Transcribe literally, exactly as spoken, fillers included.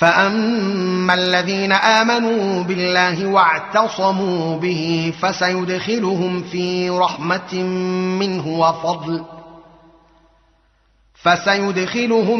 فأما الذين آمنوا بالله واعتصموا به فسيدخلهم في رحمة منه وفضل فسيدخلهم